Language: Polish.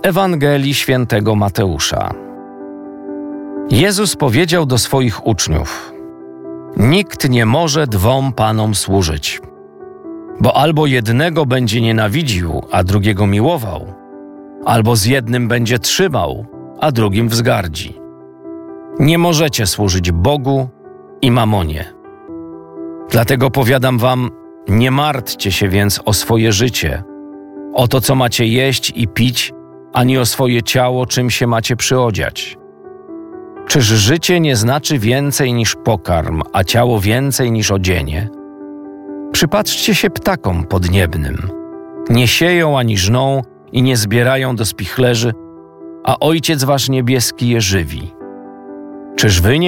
Ewangelii Świętego Mateusza. Jezus powiedział do swoich uczniów: nikt nie może dwom panom służyć, bo albo jednego będzie nienawidził, a drugiego miłował, albo z jednym będzie trzymał, a drugim wzgardzi. Nie możecie służyć Bogu i mamonie. Dlatego powiadam wam, nie martwcie się więc o swoje życie, o to, co macie jeść i pić, ani o swoje ciało, czym się macie przyodziać. Czyż życie nie znaczy więcej niż pokarm, a ciało więcej niż odzienie? Przypatrzcie się ptakom podniebnym. Nie sieją ani żną i nie zbierają do spichlerzy, a Ojciec wasz niebieski je żywi. Czyż wy nie